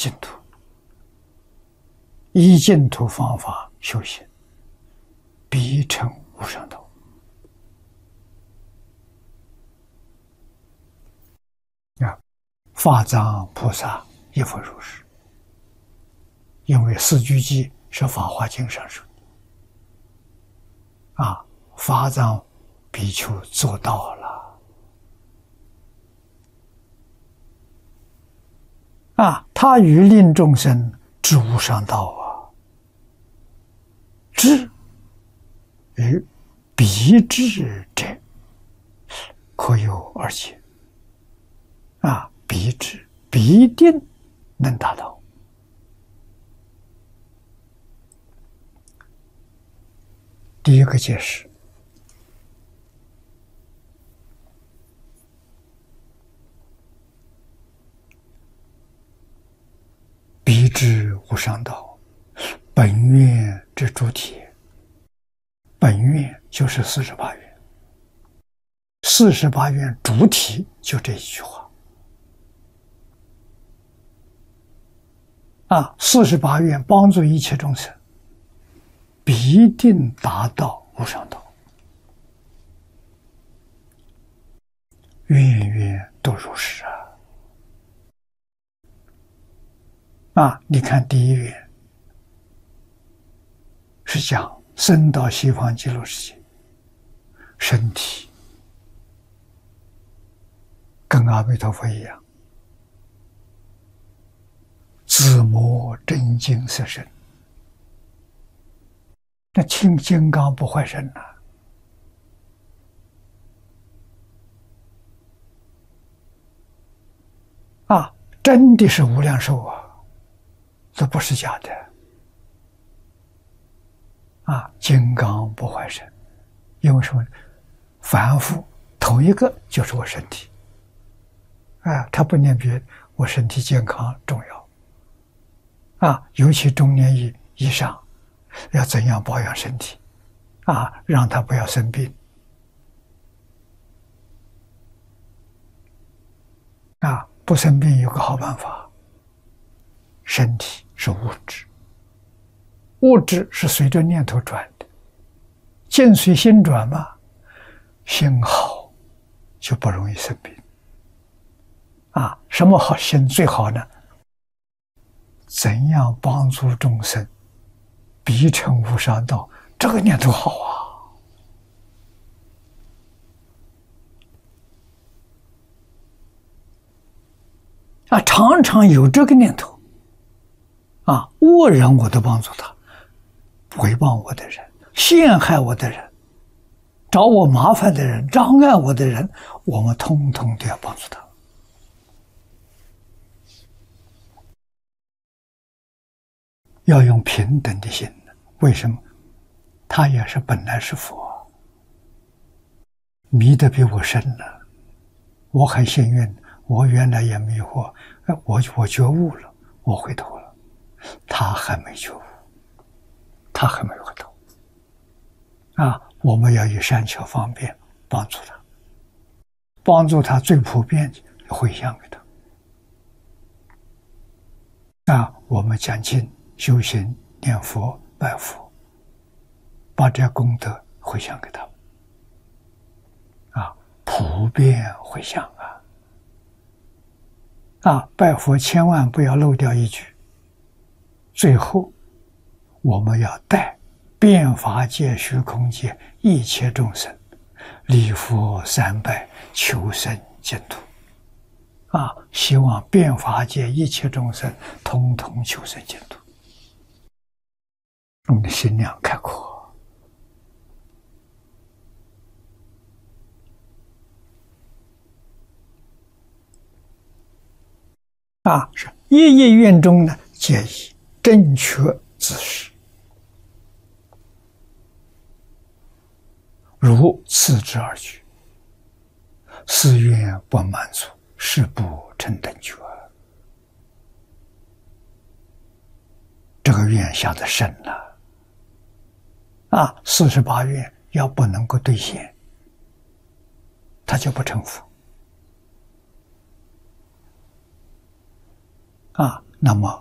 净土，以净土方法修行，必成无上道。法藏菩萨亦复如是。因为四句偈是《法华经》上说的，法藏比丘做到了，他欲令众生知无上道知与必知者，可有二解。必知必定能达到。第一个解释，必知无上道，本愿之主体。本愿就是48愿，48愿主体就这一句话。48愿帮助一切众生，必定达到无上道。愿愿都如是你看第一愿是讲生到西方极乐世界，身体跟阿弥陀佛一样，自摸真金色身，那清金刚不坏身真的是无量寿这不是假的金刚不坏身，因为什么？凡夫头一个就是我身体他不念别的，我身体健康重要尤其中年以上，要怎样保养身体让他不要生病不生病有个好办法，身体是物质，物质是随着念头转的，境随心转嘛，心好就不容易生病什么好心最好呢？怎样帮助众生必成无上道，这个念头好常常有这个念头恶人我都帮助他，诽谤我的人，陷害我的人，找我麻烦的人，障碍我的人，我们通通都要帮助他。要用平等的心，为什么？他也是本来是佛，迷得比我深了，我很幸运，我原来也迷惑，我觉悟了，我回头了，他还没觉悟，他还没回头我们要以善巧方便帮助他，帮助他最普遍回向给他我们讲经修行念佛拜佛，把这功德回向给他普遍回向拜佛千万不要漏掉一句，最后我们要带遍法界虚空界一切众生礼佛三拜，求生净土希望遍法界一切众生统统求生净土。我们的心量开阔是夜夜愿中呢，皆以正确姿势，如次之而举，誓愿不满足，誓不成等觉。这个愿下的深48愿要不能够兑现，他就不成佛那么